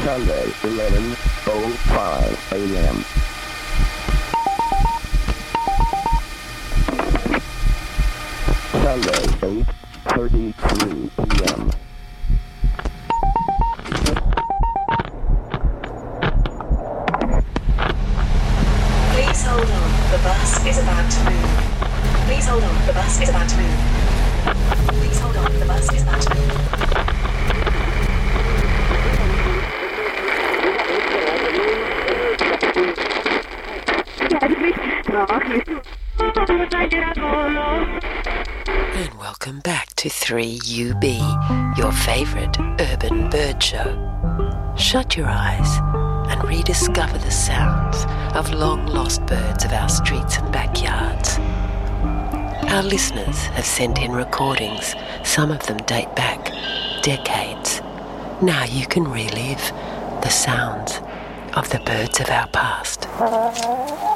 Sunday, 11:05 a.m. Sunday, 8:33 p.m. Please hold on, the bus is about to move. Please hold on, the bus is about to move. Please hold on, the bus is about to move. And welcome back to 3UB, your favourite urban bird show. Shut your eyes and rediscover the sounds of long-lost birds of our streets and backyards. Our listeners have sent in recordings. Some of them date back decades. Now you can relive the sounds of the birds of our past.